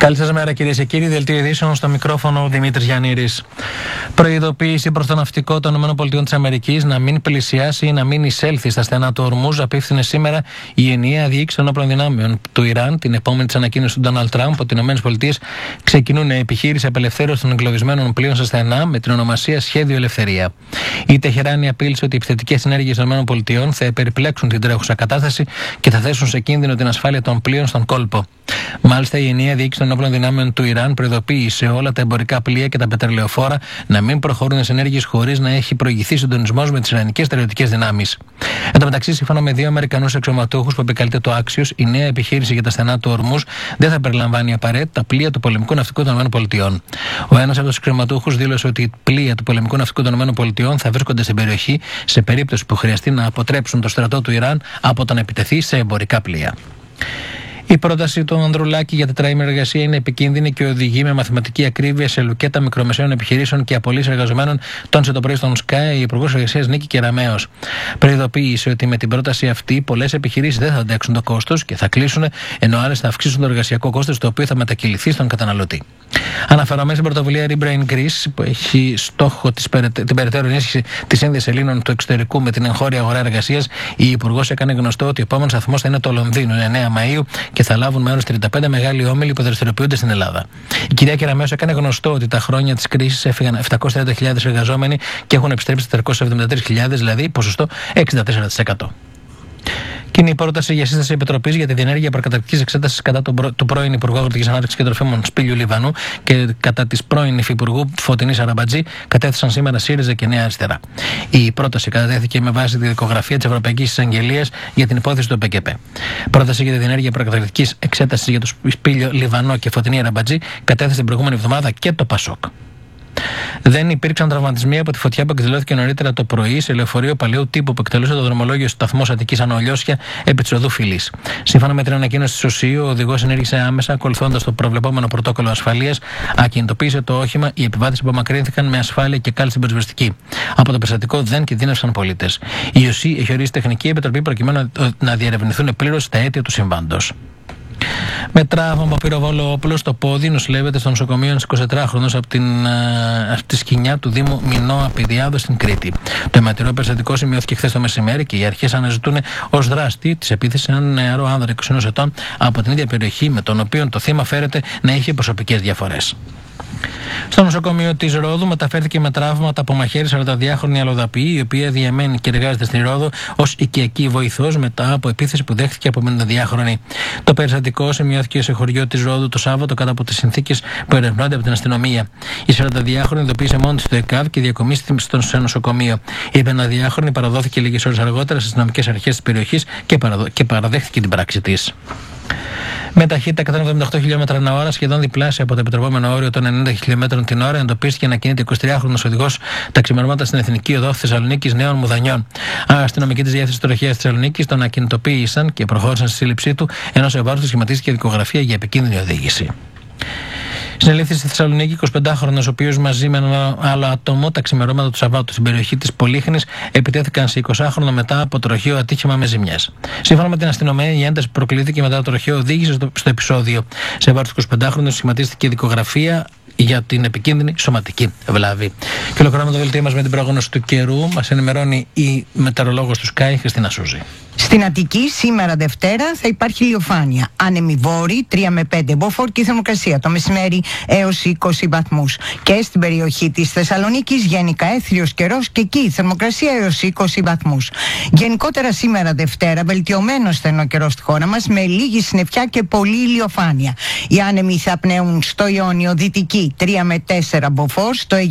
Καλή σας μέρα, κυρίες και κύριοι. Δελτίο ειδήσεων, στο μικρόφωνο ο Δημήτρης Γιαννήρης. Προειδοποίηση προς το ναυτικό των ΗΠΑ να μην πλησιάσει ή να μην εισέλθει στα στενά του Ορμούζ απίφθινε σήμερα η ενιαία διοίκηση των όπλων δυνάμεων του Ιράν, την επόμενη της ανακοίνωσης του Ντόναλντ Τραμπ ότι οι ΗΠΑ ξεκινούν επιχείρηση απελευθέρωσης των εγκλωβισμένων πλοίων στα στενά με την ονομασία Σχέδιο Ελευθερία. Η Τεχεράνη απείλησε ότι οι επιθετικές ενέργειες των ΗΠΑ θα περιπλέξουν την τρέχουσα κατάσταση και θα θέσουν σε κίνδυνο την ασφάλεια των πλοίων στον κόλπο. Μάλιστα, η ενιαία διοίκηση των όπλων δυνάμεων του Ιράν προειδοποίησε όλα τα εμπορικά πλοία και τα πετρελαιοφόρα να μην προχωρούν σε ενέργειες χωρίς να έχει προηγηθεί συντονισμός με τις ιρανικές στρατιωτικές δυνάμεις. Εν τω μεταξύ, σύμφωνα με 2 Αμερικανούς αξιωματούχους που επικαλείται το Άξιος, η νέα επιχείρηση για τα στενά του Ορμούζ δεν θα περιλαμβάνει απαραίτητα πλοία του πολεμικού ναυτικού των ΗΠΑ. Ο ένας από τους αξιωματούχους δήλωσε ότι πλοία του πολεμικού ναυτικού των ΗΠΑ θα βρίσκονται στην περιοχή σε περίπτωση που χρειαστεί να αποτρέψουν το στρατό του Ιράν από το να επιτεθεί σε εμπορικά πλοία. Η πρόταση του Ανδρουλάκη για τετραήμερη εργασία είναι επικίνδυνη και οδηγεί με μαθηματική ακρίβεια σε λουκέτα μικρομεσαίων επιχειρήσεων και απολύσεις εργαζομένων, τόνισε το πρωί στον Sky η Υπουργός Εργασίας Νίκη Κεραμέως. Προειδοποίησε ότι με την πρόταση αυτή πολλές επιχειρήσεις δεν θα αντέξουν το κόστος και θα κλείσουν, ενώ άλλες θα αυξήσουν το εργασιακό κόστος, το οποίο θα μετακυληθεί στον καταναλωτή. Αναφερόμενη στην πρωτοβουλία Rebrain Greece, που έχει στόχο την περαιτέρω ενίσχυση της σύνδεσης Ελλήνων του εξωτερικού με την εγχώρια αγορά εργασίας, η Υπουργός έκανε γνωστό ότι ο επόμενος σταθμός θα είναι το Λονδίνο, 9 Μαΐου, και θα λάβουν μέρος 35 μεγάλοι όμιλοι που δραστηριοποιούνται στην Ελλάδα. Η κυρία Κεραμέως έκανε γνωστό ότι τα χρόνια της κρίσης έφυγαν 730.000 εργαζόμενοι και έχουν επιστρέψει 473.000, δηλαδή ποσοστό 64%. Κοινή η πρόταση για σύσταση επιτροπής για τη διενέργεια προκαταρκτικής εξέτασης κατά του πρώην Υπουργού Αγροτικής Ανάπτυξης και Τροφίμων Σπύλιου Λιβανού και κατά της πρώην Υφυπουργού Φωτεινής Αραμπατζή κατέθεσαν σήμερα ΣΥΡΙΖΑ και Νέα Αριστερά. Η πρόταση κατατέθηκε με βάση τη δικογραφία της Ευρωπαϊκής Εισαγγελίας για την υπόθεση του ΠΚΠ. Πρόταση για τη διενέργεια προκαταρκτικής εξέτασης για του Σπύλιο Λιβανό και Φωτεινή Αραμπατζή κατέθεσε την προηγούμενη εβδομάδα και το ΠΑΣΟΚ. Δεν υπήρξαν τραυματισμοί από τη φωτιά που εκδηλώθηκε νωρίτερα το πρωί σε λεωφορείο παλαιού τύπου που εκτελούσε το δρομολόγιο στο σταθμό Αττικής Ανολιώσια επί της οδού Φυλής. Σύμφωνα με την ανακοίνωση της ΟΣΥ, ο οδηγός ενέργησε άμεσα, ακολουθώντας το προβλεπόμενο πρωτόκολλο ασφαλείας, ακινητοποίησε το όχημα, οι επιβάτες απομακρύνθηκαν με ασφάλεια και κάλυψη την πυροσβεστική. Από το περιστατικό δεν κινδύνευσαν πολίτες. Η ΟΣΥ έχει ορίσει τεχνική επιτροπή προκειμένου να διερευνηθούν πλήρως τα αίτια του συμβάντος. Με τραύμα από πυροβόλο όπλο στο πόδι νοσηλεύεται στο νοσοκομείο ένας 24χρονος από τη σκηνιά του Δήμου Μινώα Πηδιάδο στην Κρήτη. Το αιματηρό περιστατικό σημειώθηκε χθες το μεσημέρι και οι αρχές αναζητούν ως δράστη της επίθεσης έναν νεαρό άνδρα 21 ετών από την ίδια περιοχή, με τον οποίο το θύμα φέρεται να είχε προσωπικές διαφορές. Στο νοσοκομείο της Ρόδου μεταφέρθηκε με τραύματα από μαχαίρι 42χρονη αλλοδαπή, η οποία διαμένει και εργάζεται στη Ρόδο ως οικιακή βοηθός μετά από επίθεση που δέχτηκε από 52χρονη. Το περιστατικό σημειώθηκε σε χωριό της Ρόδου το Σάββατο κάτω από τις συνθήκες που ερευνώνται από την αστυνομία. Η 42χρονη ειδοποίησε μόνη της το ΕΚΑΒ και διακομίστηκε στο νοσοκομείο. Η 52χρονη παραδόθηκε λίγες ώρες αργότερα στις αστυνομικές αρχές της περιοχής και παραδέχθηκε την πράξη της. Με ταχύτητα 178 χιλιόμετρα ανά ώρα, σχεδόν διπλάσια από το επιτρεπόμενο όριο των 90 χιλιόμετρων την ώρα, εντοπίστηκε να κινείται 23χρονος οδηγός τα ξημερώματα στην Εθνική Οδό Θεσσαλονίκης Νέων Μουδανιών. Αστυνομικοί της Διεύθυνσης Τροχέας Θεσσαλονίκης τον ακινητοποίησαν και προχώρησαν στη σύλληψή του, ενώ σε βάρος του σχηματίστηκε δικογραφία για επικίνδυνη οδήγηση. Συνελήφθη στη Θεσσαλονίκη 25χρονος, ο οποίος μαζί με ένα άλλο άτομο τα ξημερώματα του Σαββάτου στην περιοχή της Πολύχνης επιτέθηκαν σε 20χρονο μετά από τροχαίο ατύχημα με ζημιές. Σύμφωνα με την αστυνομία, η ένταση που προκλήθηκε μετά το τροχαίο οδήγησε στο επεισόδιο. Σε βάρος του 25χρονου σχηματίστηκε δικογραφία για την επικίνδυνη σωματική βλάβη. Και ολοκληρώνουμε το δελτίο μας με την πρόγνωση του καιρού. Μας ενημερώνει η μετεωρολόγος του Sky, Χριστίνα Σούζη. Στην Αττική σήμερα Δευτέρα θα υπάρχει ηλιοφάνεια. Άνεμοι βόρειοι 3 με 5 μποφόρ και η θερμοκρασία το μεσημέρι έως 20 βαθμούς. Και στην περιοχή της Θεσσαλονίκης γενικά έθριος καιρός και εκεί η θερμοκρασία έως 20 βαθμούς. Γενικότερα σήμερα Δευτέρα βελτιωμένος στενό καιρός στη χώρα μας με λίγη συννεφιά και πολλή ηλιοφάνεια. Οι άνεμοι θα πνέουν στο Ιόνιο δυτική 3 με 4 μποφόρ, στο